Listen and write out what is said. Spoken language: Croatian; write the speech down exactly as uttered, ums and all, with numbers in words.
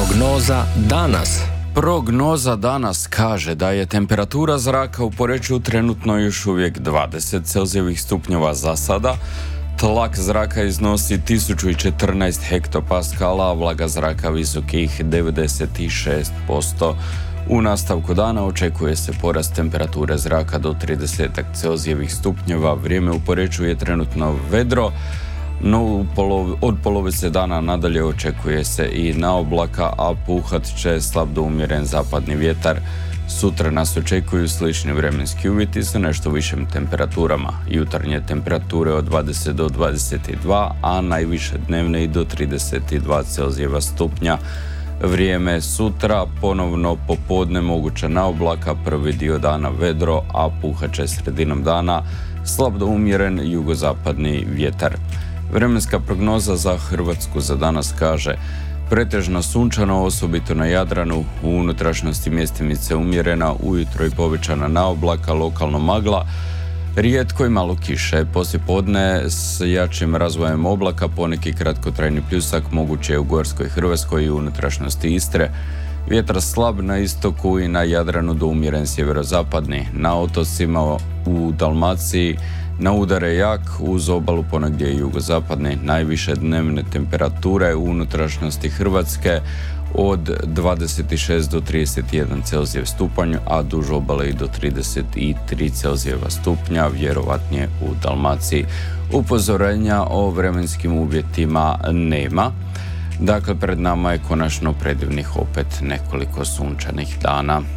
Prognoza danas. Prognoza danas kaže da je temperatura zraka u Poreču trenutno još uvijek dvadeset celzijevih stupnjeva za sada, tlak zraka iznosi tisuću četrnaest hektopaskala, a vlaga zraka visokih devedeset šest posto. U nastavku dana očekuje se porast temperature zraka do trideset celzijevih stupnjeva. Vrijeme u Poreču je trenutno vedro, no u polov, od polovice dana nadalje očekuje se i na oblaka, a puhat će slab do umjeren zapadni vjetar. Sutra nas očekuju slični vremenski uvjeti sa nešto višim temperaturama. Jutarnje temperature od dvadeset do dvadeset dva, a najviše dnevne i do trideset dva celzijeva stupnja. Vrijeme sutra ponovno popodne moguća na oblaka, prvi dio dana vedro, a puhat će sredinom dana slab do umjeren jugozapadni vjetar. Vremenska prognoza za Hrvatsku za danas kaže: pretežno sunčano, osobito na Jadranu, u unutrašnjosti mjestimice umjerena, ujutro i povećana na oblaka, lokalno magla, rijetko i malo kiše. Poslijepodne s jačim razvojem oblaka, poneki kratkotrajni pljusak moguće je u gorskoj Hrvatskoj i unutrašnjosti Istre. Vjetar slab na istoku i na Jadranu do umjeren sjeverozapadni. Na otocima u Dalmaciji na udare jak, uz obalu ponegdje i jugozapadni. Najviše dnevne temperature u unutrašnjosti Hrvatske od dvadeset šest do trideset jedan celzijev stupanj, a duž obale i do trideset tri celzijeva stupnja, vjerovatnije u Dalmaciji. Upozorenja o vremenskim uvjetima nema. Dakle, pred nama je konačno predivnih opet nekoliko sunčanih dana.